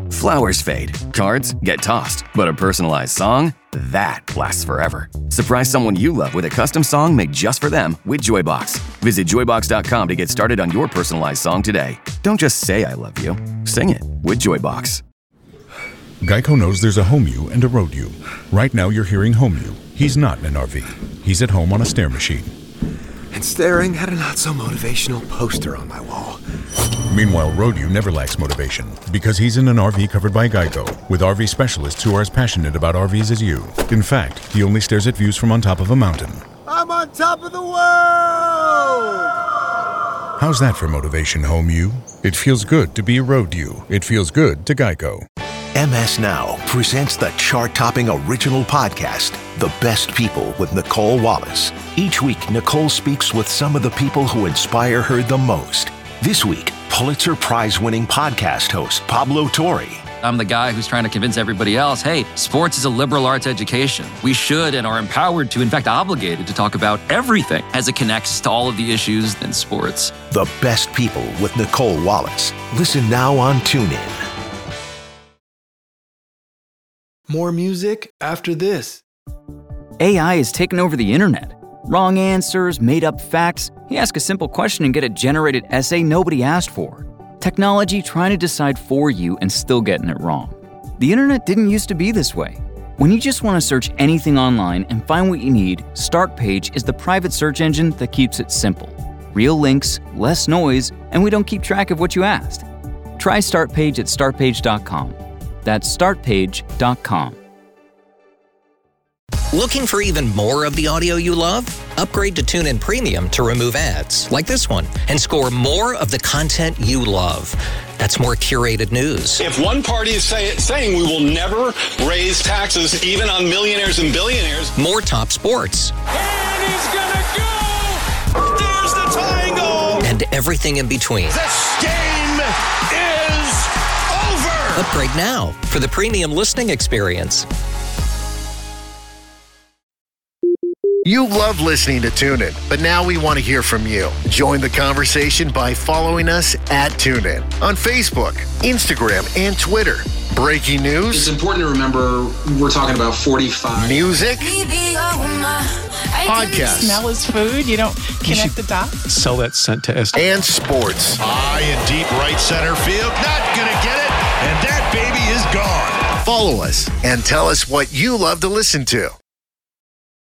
Flowers fade, cards get tossed, but a personalized song? That lasts forever. Surprise someone you love with a custom song made just for them with Joybox. Visit Joybox.com to get started on your personalized song today. Don't just say I love you. Sing it with Joybox. Geico knows there's a home you and a road you. Right now you're hearing home you. He's not in an RV. He's at home on a stair machine. And staring at a not-so-motivational poster on my wall. Meanwhile, road you never lacks motivation because he's in an RV covered by Geico with RV specialists who are as passionate about RVs as you. In fact, he only stares at views from on top of a mountain. I'm on top of the world! How's that for motivation, home you? It feels good to be a road you. It feels good to Geico. MS Now presents the chart-topping original podcast, The Best People with Nicole Wallace. Each week, Nicole speaks with some of the people who inspire her the most. This week, Pulitzer Prize-winning podcast host Pablo Torre. I'm the guy who's trying to convince everybody else, hey, sports is a liberal arts education. We should and are empowered to, in fact, obligated to talk about everything as it connects to all of the issues in sports. The Best People with Nicole Wallace. Listen now on TuneIn. More music after this. AI has taken over the internet. Wrong answers, made-up facts. You ask a simple question and get a generated essay nobody asked for. Technology trying to decide for you and still getting it wrong. The internet didn't used to be this way. When you just want to search anything online and find what you need, Startpage is the private search engine that keeps it simple. Real links, less noise, and we don't keep track of what you asked. Try Startpage at startpage.com. That's startpage.com. Looking for even more of the audio you love? Upgrade to TuneIn Premium to remove ads, like this one, and score more of the content you love. That's more curated news. If one party is saying we will never raise taxes even on millionaires and billionaires. More top sports. And he's gonna go! There's the tying goal! And everything in between. This game is over! Upgrade now for the premium listening experience. You love listening to TuneIn, but now we want to hear from you. Join the conversation by following us at TuneIn on Facebook, Instagram, and Twitter. Breaking news. It's important to remember we're talking about 45. Music. Podcasts. Smell is food. You don't connect the dots. Sell that scent to us. And sports. High and deep right center field. Not going to get it. And that baby is gone. Follow us and tell us what you love to listen to.